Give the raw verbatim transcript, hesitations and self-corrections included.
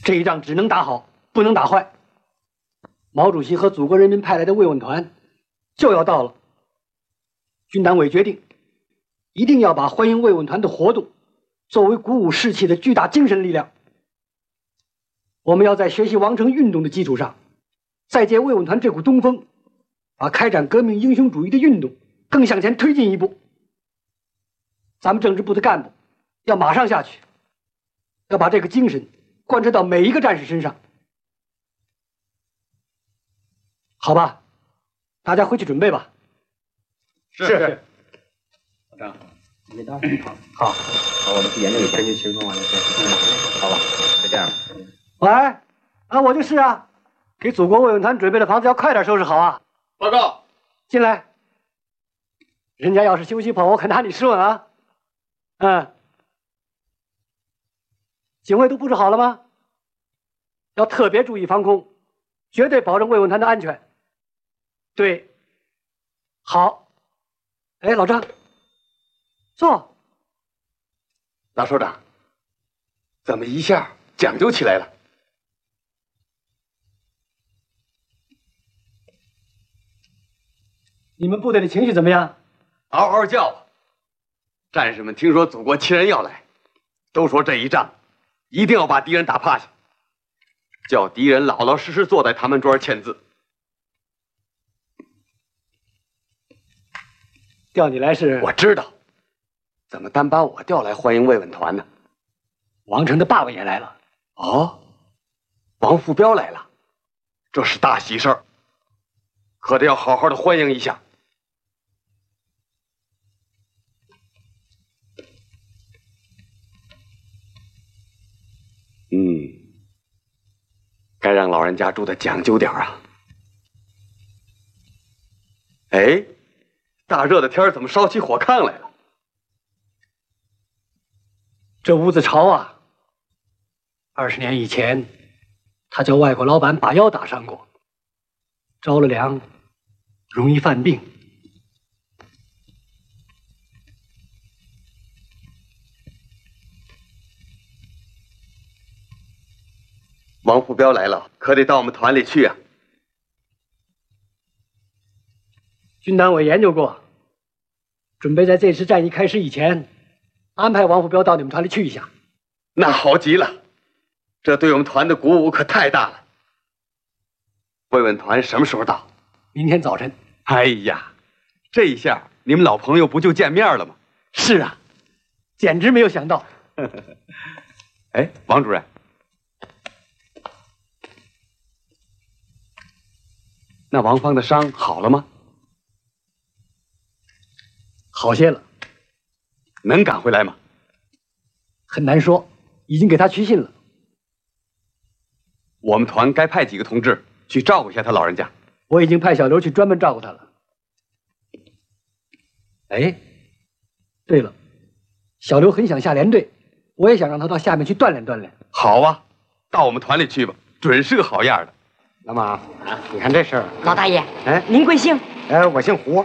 这一仗只能打好，不能打坏。毛主席和祖国人民派来的慰问团就要到了，军党委决定，一定要把欢迎慰问团的活动作为鼓舞士气的巨大精神力量。我们要在学习王城运动的基础上，再借慰问团这股东风，把开展革命英雄主义的运动更向前推进一步。咱们政治部的干部要马上下去，要把这个精神贯彻到每一个战士身上。好吧，大家回去准备吧。 是是。 老张，你这单好，好， 好，我们去研究一下。根据情况完了再。好吧，就这样吧。 喂，啊，我就是啊，给祖国慰问团准备的房子要快点收拾好啊。 报告， 进来。人家要是休息跑，我可拿你试问啊。嗯，警卫都布置好了吗？要特别注意防空，绝对保证慰问团的安全。对，好。哎，老张，坐。 老首长，怎么一下讲究起来了？ 你们部队的情绪怎么样？ 嗷嗷叫啊！战士们听说祖国亲人要来，都说这一仗一定要把敌人打趴下，叫敌人老老实实坐在他们桌上签字。 调你来是？ 我知道，怎么单把我调来欢迎慰问团呢？ 王城的爸爸也来了。 哦，王副彪来了，这是大喜事儿，可得要好好的欢迎一下。嗯，该让老人家住的讲究点啊。哎，大热的天怎么烧起火炕来了？ 这屋子潮啊！二十年以前，他叫外国老板把腰打伤过，着了凉，容易犯病。 王副彪来了，可得到我们团里去啊。 军党委研究过，准备在这次战役开始以前，安排王副彪到你们团里去一下。 那好极了，这对我们团的鼓舞可太大了。慰问团什么时候到？ 明天早晨。 哎呀，这一下你们老朋友不就见面了吗？ 是啊，简直没有想到。 哎，王主任，那王芳的伤好了吗？ 好些了。 能赶回来吗？ 很难说，已经给他去信了。 我们团该派几个同志去照顾一下他老人家。 我已经派小刘去专门照顾他了。哎，对了，小刘很想下连队，我也想让他到下面去锻炼锻炼。 好啊，到我们团里去吧，准是个好样的。 老马啊，你看这事儿。 老大爷， 哎， 您贵姓？ 哎，我姓胡。